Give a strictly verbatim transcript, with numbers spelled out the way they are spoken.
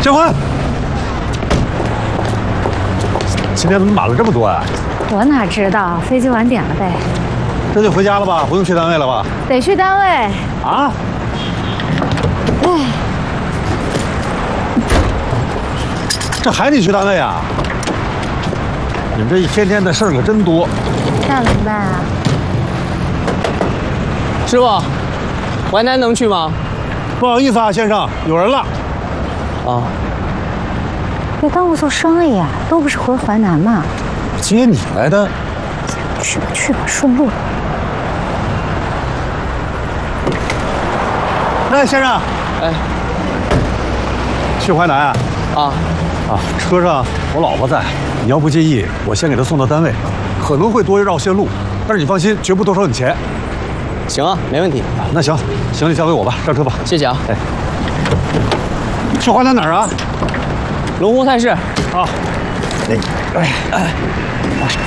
结婚。今天怎么晚了这么多呀？ 我哪知道，飞机晚点了呗。 这就回家了吧？不用去单位了吧？ 得去单位。 啊？ 哎， 这还得去单位啊？你们这一天天的事儿可真多。 那怎么办啊？ 师傅，淮南能去吗？ 不好意思啊，先生，有人了。 啊， 别耽误做生意啊，都不是回淮南嘛。 接你来的。 去吧去吧，顺路。 哎，先生。 哎。 去淮南啊？ 啊。 啊，车上我老婆在，你要不介意，我先给她送到单位，可能会多绕些路，但是你放心，绝不多收你钱。 行啊，没问题。 啊，那行，行李交给我吧，上车吧。 谢谢啊。 哎，去淮南哪儿啊？ 龙湖菜市。 啊。哎哎哎。